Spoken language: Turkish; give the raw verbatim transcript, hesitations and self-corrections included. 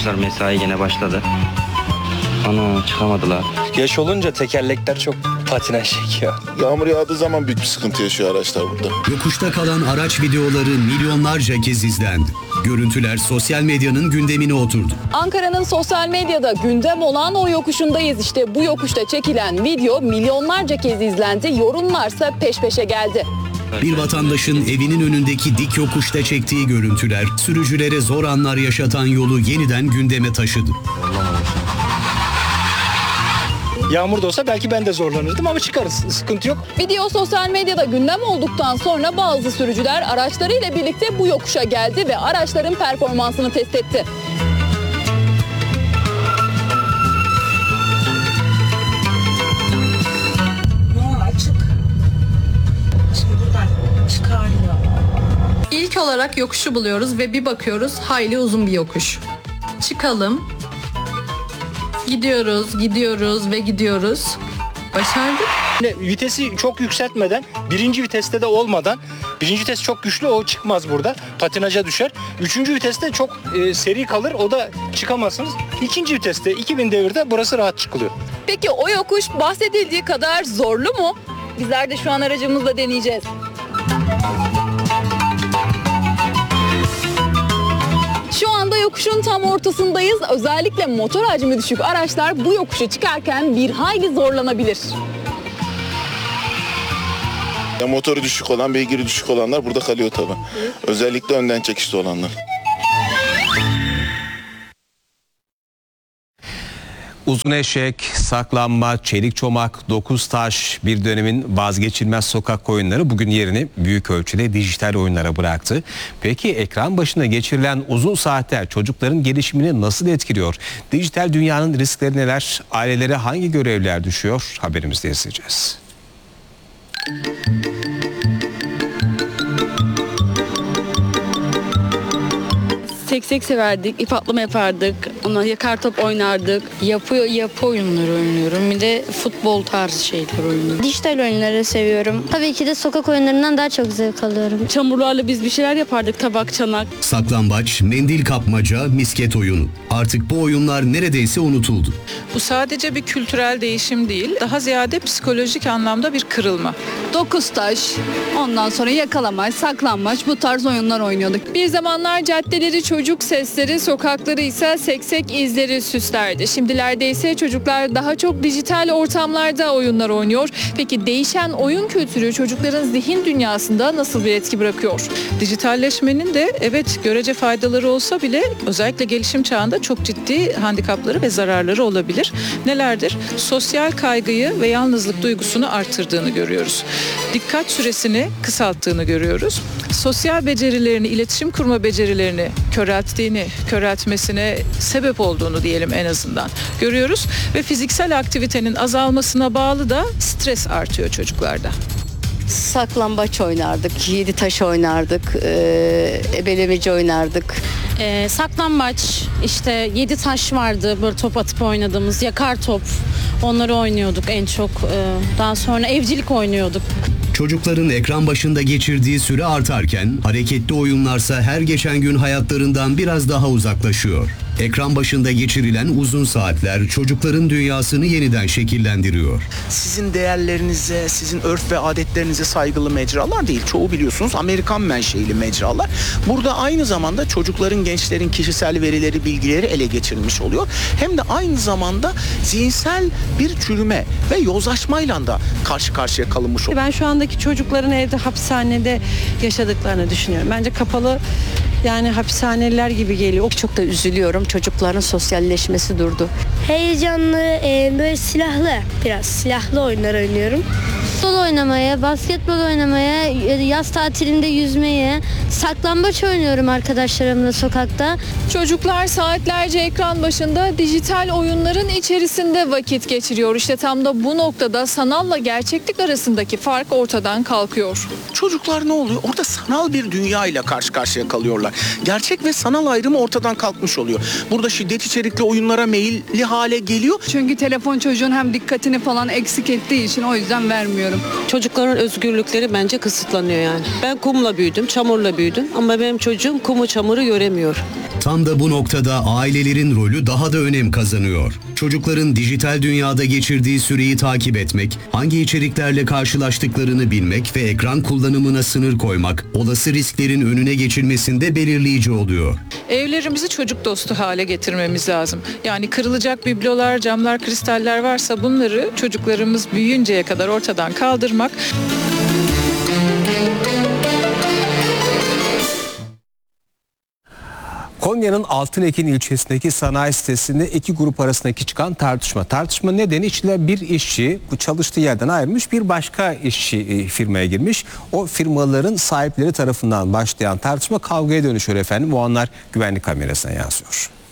Arkadaşlar mesai yine başladı. Ana çıkamadılar. Yaş olunca tekerlekler çok patinaj çekiyor. Yağmur yağdığı zaman büyük bir sıkıntı yaşıyor araçlar burada. Yokuşta kalan araç videoları milyonlarca kez izlendi. Görüntüler sosyal medyanın gündemine oturdu. Ankara'nın sosyal medyada gündem olan o yokuşundayız. İşte bu yokuşta çekilen video milyonlarca kez izlendi. Yorumlarsa peş peşe geldi. Bir vatandaşın evinin önündeki dik yokuşta çektiği görüntüler sürücülere zor anlar yaşatan yolu yeniden gündeme taşıdı. Yağmur da olsa belki ben de zorlanırdım ama çıkarız. Sıkıntı yok. Video sosyal medyada gündem olduktan sonra bazı sürücüler araçlarıyla birlikte bu yokuşa geldi ve araçların performansını test etti. İlk olarak yokuşu buluyoruz ve bir bakıyoruz hayli uzun bir yokuş. Çıkalım. Gidiyoruz, gidiyoruz ve gidiyoruz. Başardık. Vitesi çok yükseltmeden, birinci viteste de olmadan, birinci vites çok güçlü, o çıkmaz burada. Patinaja düşer. Üçüncü viteste çok e, seri kalır, o da çıkamazsınız. İkinci viteste iki bin devirde burası rahat çıkılıyor. Peki o yokuş bahsedildiği kadar zorlu mu? Bizler de şu an aracımızla deneyeceğiz. Şu anda yokuşun tam ortasındayız. Özellikle motor hacmi düşük araçlar bu yokuşu çıkarken bir hayli zorlanabilir. Ya motoru düşük olan, beygiri düşük olanlar burada kalıyor tabii. Özellikle önden çekişli olanlar. Uzun eşek, saklanma, çelik çomak, dokuz taş bir dönemin vazgeçilmez sokak oyunları bugün yerini büyük ölçüde dijital oyunlara bıraktı. Peki ekran başında geçirilen uzun saatler çocukların gelişimini nasıl etkiliyor? Dijital dünyanın riskleri neler? Ailelere hangi görevler düşüyor? Haberimizde izleyeceğiz. Seksek severdik, ip atlama yapardık, ondan yakar top oynardık. Yapı, yapı oyunları oynuyorum. Bir de futbol tarzı şeyler oynuyorum. Dijital oyunları seviyorum. Tabii ki de sokak oyunlarından daha çok zevk alıyorum. Çamurlarla biz bir şeyler yapardık, tabak, çanak. Saklambaç, mendil kapmaca, misket oyunu. Artık bu oyunlar neredeyse unutuldu. Bu sadece bir kültürel değişim değil, daha ziyade psikolojik anlamda bir kırılma. Dokuz taş, ondan sonra yakalamaç, saklanmaç bu tarz oyunlar oynuyorduk. Bir zamanlar caddeleri çocuk sesleri, sokakları ise seksek izleri süslerdi. Şimdilerde ise çocuklar daha çok dijital ortamlarda oyunlar oynuyor. Peki değişen oyun kültürü çocukların zihin dünyasında nasıl bir etki bırakıyor? Dijitalleşmenin de evet görece faydaları olsa bile özellikle gelişim çağında çok ciddi handikapları ve zararları olabilir. Nelerdir? Sosyal kaygıyı ve yalnızlık duygusunu arttırdığını görüyoruz. Dikkat süresini kısalttığını görüyoruz. Sosyal becerilerini, iletişim kurma becerilerini körelttiğini, köreltmesine sebep olduğunu diyelim en azından görüyoruz. Ve fiziksel aktivitenin azalmasına bağlı da stres artıyor çocuklarda. Saklambaç oynardık, yedi taş oynardık, e, ebelemeci oynardık. E, saklambaç, işte yedi taş vardı böyle top atıp oynadığımız, yakar top, onları oynuyorduk en çok. E, daha sonra evcilik oynuyorduk. Çocukların ekran başında geçirdiği süre artarken hareketli oyunlarsa her geçen gün hayatlarından biraz daha uzaklaşıyor. Ekran başında geçirilen uzun saatler çocukların dünyasını yeniden şekillendiriyor. Sizin değerlerinize, sizin örf ve adetlerinize saygılı mecralar değil. Çoğu biliyorsunuz Amerikan menşeili mecralar. Burada aynı zamanda çocukların, gençlerin kişisel verileri, bilgileri ele geçirilmiş oluyor. Hem de aynı zamanda zihinsel bir çürüme ve yozlaşmayla da karşı karşıya kalınmış oluyor. Ben şu andaki çocukların evde hapishanede yaşadıklarını düşünüyorum. Bence kapalı yani hapishaneler gibi geliyor. Çok da üzülüyorum. Çocukların sosyalleşmesi durdu. Heyecanlı, e, böyle silahlı, biraz silahlı oyunlar oynuyorum. Futbol oynamaya, basketbol oynamaya, yaz tatilinde yüzmeye, saklambaç oynuyorum arkadaşlarımla sokakta. Çocuklar saatlerce ekran başında dijital oyunların içerisinde vakit geçiriyor. İşte tam da bu noktada sanalla gerçeklik arasındaki fark ortadan kalkıyor. Çocuklar ne oluyor? Orada sanal bir dünya ile karşı karşıya kalıyorlar. Gerçek ve sanal ayrımı ortadan kalkmış oluyor. Burada şiddet içerikli oyunlara meyilli hale geliyor. Çünkü telefon çocuğun hem dikkatini falan eksik ettiği için o yüzden vermiyorum. düşünüyorum. Çocukların özgürlükleri bence kısıtlanıyor yani. Ben kumla büyüdüm, çamurla büyüdüm ama benim çocuğum kumu çamuru göremiyor. Tam da bu noktada ailelerin rolü daha da önem kazanıyor. Çocukların dijital dünyada geçirdiği süreyi takip etmek, hangi içeriklerle karşılaştıklarını bilmek ve ekran kullanımına sınır koymak, olası risklerin önüne geçilmesinde belirleyici oluyor. Evlerimizi çocuk dostu hale getirmemiz lazım. Yani kırılacak biblolar, camlar, kristaller varsa bunları çocuklarımız büyüyünceye kadar ortadan kaldırmak. Konya'nın Altınekin ilçesindeki sanayi sitesinde iki grup arasındaki çıkan tartışma. Tartışma nedeni içinde bir işçi bu çalıştığı yerden ayrılmış, bir başka işçi firmaya girmiş. O firmaların sahipleri tarafından başlayan tartışma kavgaya dönüşüyor efendim. O anlar güvenlik kamerasına yansıyor.